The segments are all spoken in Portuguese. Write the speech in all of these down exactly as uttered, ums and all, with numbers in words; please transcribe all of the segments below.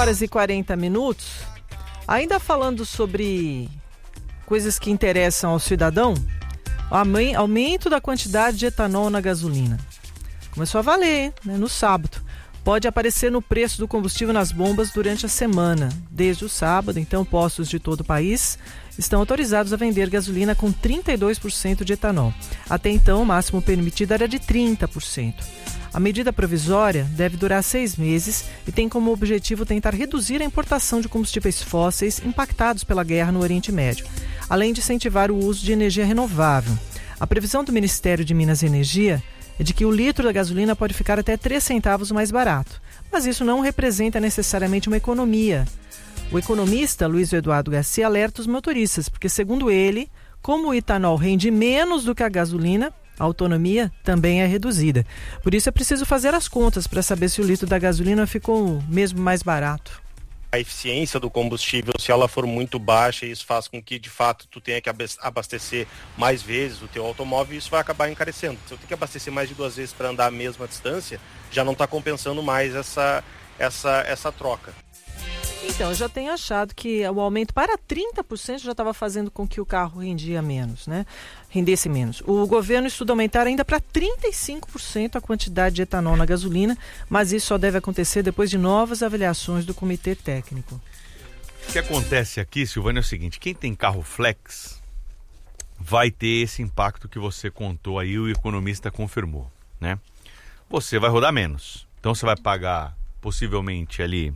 horas e quarenta minutos. Ainda falando sobre coisas que interessam ao cidadão, aumento da quantidade de etanol na gasolina. Começou a valer, né, no sábado. Pode aparecer no preço do combustível nas bombas durante a semana. Desde o sábado, então, postos de todo o país estão autorizados a vender gasolina com trinta e dois por cento de etanol. Até então, o máximo permitido era de trinta por cento. A medida provisória deve durar seis meses e tem como objetivo tentar reduzir a importação de combustíveis fósseis impactados pela guerra no Oriente Médio, além de incentivar o uso de energia renovável. A previsão do Ministério de Minas e Energia é de que o litro da gasolina pode ficar até três centavos mais barato, mas isso não representa necessariamente uma economia. O economista Luiz Eduardo Garcia alerta os motoristas, porque, segundo ele, como o etanol rende menos do que a gasolina, a autonomia também é reduzida. Por isso é preciso fazer as contas para saber se o litro da gasolina ficou mesmo mais barato. A eficiência do combustível, se ela for muito baixa, isso faz com que, de fato, tu tenha que abastecer mais vezes o teu automóvel e isso vai acabar encarecendo. Se eu tenho que abastecer mais de duas vezes para andar a mesma distância, já não está compensando mais essa, essa, essa troca. Então, eu já tenho achado que o aumento para trinta por cento já estava fazendo com que o carro rendia menos, né? Rendesse menos. O governo estuda aumentar ainda para trinta e cinco por cento a quantidade de etanol na gasolina, mas isso só deve acontecer depois de novas avaliações do comitê técnico. O que acontece aqui, Silvânia, é o seguinte: quem tem carro flex vai ter esse impacto que você contou aí, o economista confirmou, né? Você vai rodar menos, então você vai pagar possivelmente ali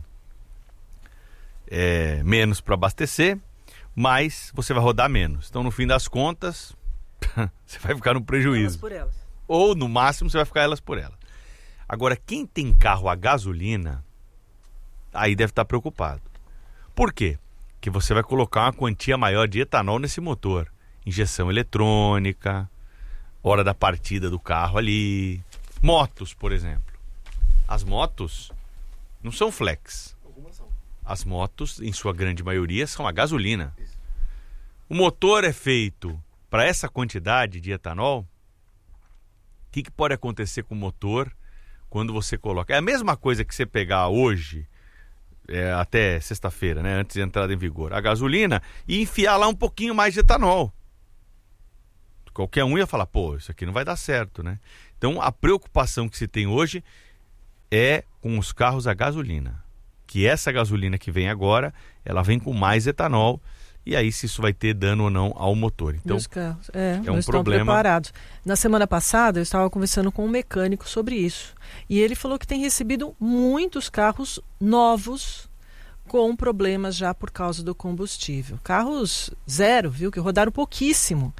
É, menos para abastecer, mas você vai rodar menos. Então, no fim das contas, você vai ficar no prejuízo. Elas por elas. Ou, no máximo, você vai ficar elas por elas. Agora, quem tem carro a gasolina, aí deve estar preocupado. Por quê? Porque você vai colocar uma quantia maior de etanol nesse motor. Injeção eletrônica, hora da partida do carro ali. Motos, por exemplo. As motos não são flex. As motos, em sua grande maioria, são a gasolina. O motor é feito para essa quantidade de etanol. O que, que pode acontecer com o motor quando você coloca? É a mesma coisa que você pegar hoje, é, até sexta-feira, né, antes de entrada em vigor, a gasolina e enfiar lá um pouquinho mais de etanol. Qualquer um ia falar, pô, isso aqui não vai dar certo, né? Então, a preocupação que se tem hoje é com os carros a gasolina. Que essa gasolina que vem agora, ela vem com mais etanol, e aí se isso vai ter dano ou não ao motor. Então, os carros é, é um estão problema. Preparados. Na semana passada, eu estava conversando com um mecânico sobre isso, e ele falou que tem recebido muitos carros novos com problemas já por causa do combustível. Carros zero, viu, que rodaram pouquíssimo.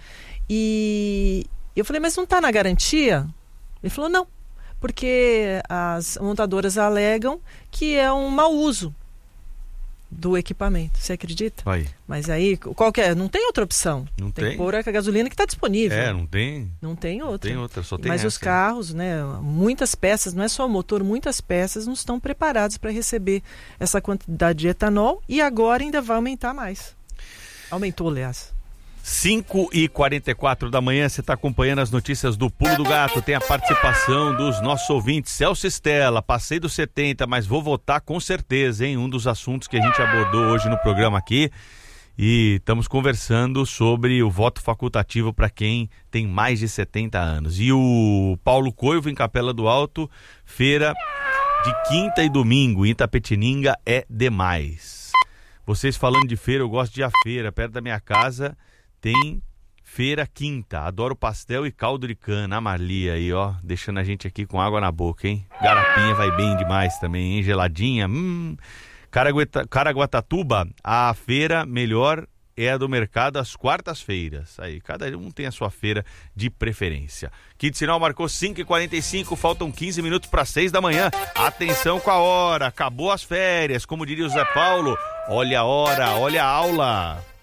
E eu falei, mas não está na garantia? Ele falou, não. Porque as montadoras alegam que é um mau uso do equipamento. Você acredita? Aí. Mas aí, qual que é? Não tem outra opção. Não tem, tem que pôr a gasolina que está disponível. É, não tem. Não tem outra. Não tem outra, só tem Mas essa. os carros, né, muitas peças, não é só o motor, muitas peças não estão preparadas para receber essa quantidade de etanol e agora ainda vai aumentar mais. Aumentou, aliás. cinco e quarenta e quatro da manhã, você está acompanhando as notícias do Pulo do Gato. Tem a participação dos nossos ouvintes. Celso Estela, passei dos setenta, mas vou votar com certeza, hein? Um dos assuntos que a gente abordou hoje no programa aqui. E estamos conversando sobre o voto facultativo para quem tem mais de setenta anos. E o Paulo Coivo, em Capela do Alto, feira de quinta e domingo em Itapetininga é demais. Vocês falando de feira, eu gosto de ir à feira, perto da minha casa. Tem feira quinta, adoro pastel e caldo de cana. A Marli aí, ó, deixando a gente aqui com água na boca, hein? Garapinha vai bem demais também, hein? Geladinha, hum. Caragueta, Caraguatatuba, a feira melhor é a do mercado às quartas-feiras. Aí, cada um tem a sua feira de preferência. Kid Sinal marcou cinco e quarenta e cinco, faltam quinze minutos para seis da manhã. Atenção com a hora, acabou as férias, como diria o Zé Paulo. Olha a hora, olha a aula.